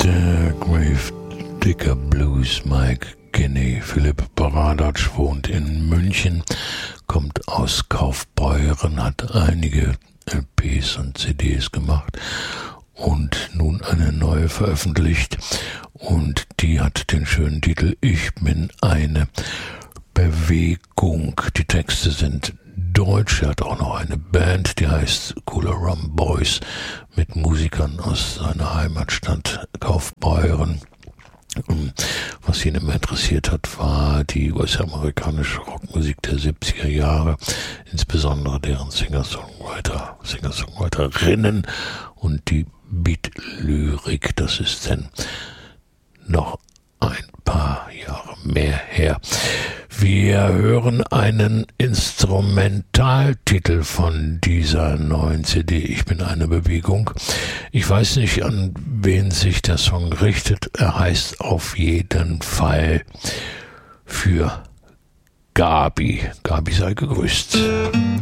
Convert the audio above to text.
Der Grave Digger Blues, Mike Kinney. Philipp Baradatsch wohnt in München, kommt aus Kaufbeuren, hat einige LPs und CDs gemacht und nun eine neue veröffentlicht, und die hat den schönen Titel Ich bin eine Bewegung. Die Texte sind deutsch. Er hat auch noch eine Band, die heißt Cooler Rum Boys, mit Musikern aus seiner Heimatstadt Kaufbeuren. Was ihn immer interessiert hat, war die US-amerikanische Rockmusik der 70er Jahre, insbesondere deren Singer-Songwriterinnen und die Beat-Lyrik. Das ist denn noch ein paar Jahre mehr her. Wir hören einen Instrumentaltitel von dieser neuen CD, Ich bin eine Bewegung. Ich weiß nicht, an wen sich der Song richtet. Er heißt auf jeden Fall für Gabi. Gabi sei gegrüßt.